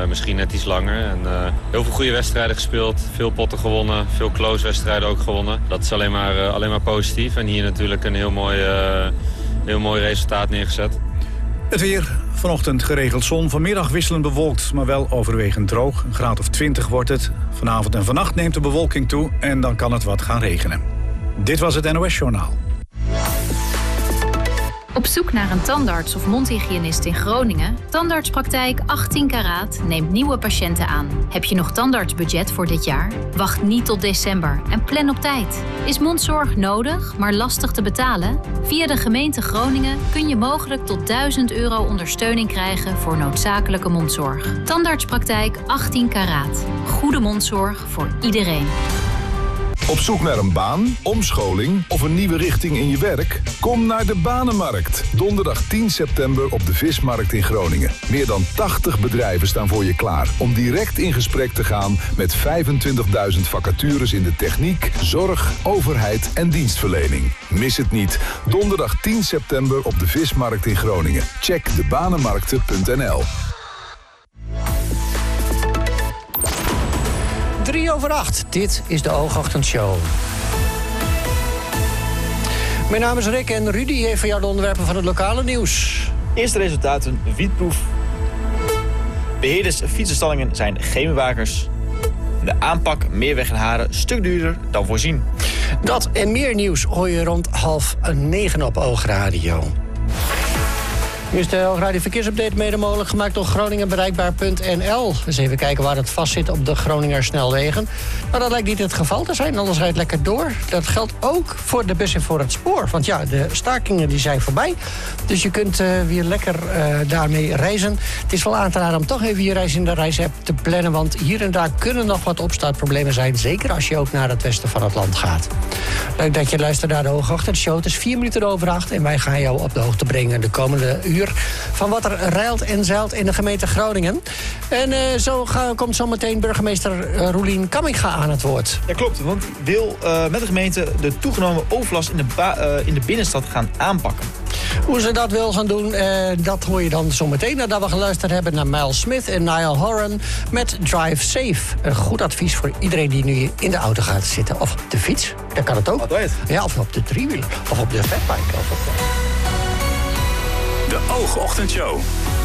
misschien net iets langer. En heel veel goede wedstrijden gespeeld, veel potten gewonnen, veel close wedstrijden ook gewonnen. Dat is alleen maar positief en hier natuurlijk een heel mooi resultaat neergezet. Het weer. Vanochtend geregeld zon, vanmiddag wisselend bewolkt, maar wel overwegend droog. Een graad of 20 wordt het. Vanavond en vannacht neemt de bewolking toe en dan kan het wat gaan regenen. Dit was het NOS Journaal. Op zoek naar een tandarts of mondhygiënist in Groningen? Tandartspraktijk 18 Karaat neemt nieuwe patiënten aan. Heb je nog tandartsbudget voor dit jaar? Wacht niet tot december en plan op tijd. Is mondzorg nodig, maar lastig te betalen? Via de gemeente Groningen kun je mogelijk tot €1000 ondersteuning krijgen voor noodzakelijke mondzorg. Tandartspraktijk 18 Karaat. Goede mondzorg voor iedereen. Op zoek naar een baan, omscholing of een nieuwe richting in je werk? Kom naar de Banenmarkt. Donderdag 10 september op de Vismarkt in Groningen. Meer dan 80 bedrijven staan voor je klaar om direct in gesprek te gaan met 25.000 vacatures in de techniek, zorg, overheid en dienstverlening. Mis het niet. Donderdag 10 september op de Vismarkt in Groningen. Check debanenmarkten.nl. 7:03. Dit is de Oogochtendshow. Mijn naam is Rick en Rudy heeft voor jou de onderwerpen van het lokale nieuws. Eerste resultaten, wietproef. Beheerders fietsenstallingen zijn geen bewakers. De aanpak Meerweg en Haren stuk duurder dan voorzien. Dat en meer nieuws hoor je rond 8:30 op Oogradio. Nu is de Oogradio Verkeersupdate mede mogelijk gemaakt door GroningenBereikbaar.nl. Dus even kijken waar het vast zit op de Groninger snelwegen. Maar dat lijkt niet het geval te zijn, anders rijdt lekker door. Dat geldt ook voor de bussen voor het spoor. Want ja, de stakingen die zijn voorbij. Dus je kunt weer lekker daarmee reizen. Het is wel aan te raden om toch even je reis in de reisapp te plannen. Want hier en daar kunnen nog wat opstartproblemen zijn. Zeker als je ook naar het westen van het land gaat. Leuk dat je luistert naar de Oogochtendshow. Het is 8:04 en wij gaan jou op de hoogte brengen de komende uur van wat er ruilt en zeilt in de gemeente Groningen. En komt zometeen burgemeester Roelien Kamminga aan het woord. Ja, klopt, want wil met de gemeente de toegenomen overlast in de binnenstad gaan aanpakken. Hoe ze dat wil gaan doen, dat hoor je dan zometeen nadat we geluisterd hebben naar Miles Smith en Niall Horan met Drive Safe. Een goed advies voor iedereen die nu in de auto gaat zitten. Of op de fiets, dat kan het ook. Ja, of op de driewieler, of op de fatbike. De Oogochtendshow.